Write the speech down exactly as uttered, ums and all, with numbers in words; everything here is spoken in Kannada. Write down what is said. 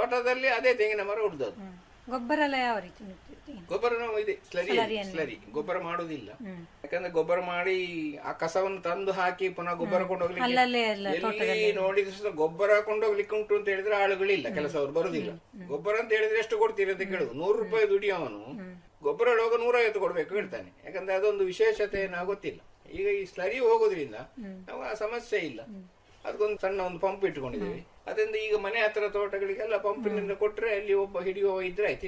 ತೋಟದಲ್ಲಿ ಅದೇ ತೆಂಗಿನ ಮರ ಉಳ್ದದ್ದು. ಗೊಬ್ಬರ ಎಲ್ಲ ಯಾವ ರೀತಿ? ಗೊಬ್ಬರ ನಾವು ಇದೆ ಸ್ಲರಿ ಸ್ಲರಿ ಗೊಬ್ಬರ ಮಾಡುದಿಲ್ಲ. ಯಾಕಂದ್ರೆ ಗೊಬ್ಬರ ಮಾಡಿ ಆ ಕಸವನ್ನು ತಂದು ಹಾಕಿ ಪುನಃ ಗೊಬ್ಬರ ಕೊಂಡೋಗ್ಲಿಕ್ಕೆ ಎಲ್ಲಿ ನೋಡಿದ್ರೆ ಗೊಬ್ಬರ ಕೊಂಡೋಗ್ಲಿಕ್ಕೆ ಉಂಟು ಅಂತ ಹೇಳಿದ್ರೆ ಆಳುಗಳಿಲ್ಲ, ಕೆಲಸವರು ಬರುದಿಲ್ಲ. ಗೊಬ್ಬರ ಅಂತ ಹೇಳಿದ್ರೆ ಎಷ್ಟು ಕೊಡ್ತೀರಿ ಅಂತ ಕೇಳುದು. ನೂರು ರೂಪಾಯಿ ದುಡಿಯವನು ಗೊಬ್ಬರ ಹೇಳುವಾಗ ನೂರೈವತ್ತು ಕೊಡ್ಬೇಕು ಹೇಳ್ತಾನೆ. ಯಾಕಂದ್ರೆ ಅದೊಂದು ವಿಶೇಷತೆ ಏನೋ ಗೊತ್ತಿಲ್ಲ. ಈಗ ಈ ಸ್ಲರಿ ಹೋಗೋದ್ರಿಂದ ನಾವು ಆ ಸಮಸ್ಯೆ ಇಲ್ಲ. ಅದಕ್ಕೊಂದು ಸಣ್ಣ ಒಂದು ಪಂಪ್ ಇಟ್ಕೊಂಡಿದ್ದೀವಿ. ಅದರಿಂದ ಈಗ ಮನೆ ಹತ್ರ ತೋಟಗಳಿಗೆಲ್ಲ ಪಂಪಿನಿಂದ ಕೊಟ್ರೆ ಅಲ್ಲಿ ಒಬ್ಬ ಹಿಡಿಯುವ ಇದ್ರೆ ಆಯ್ತು.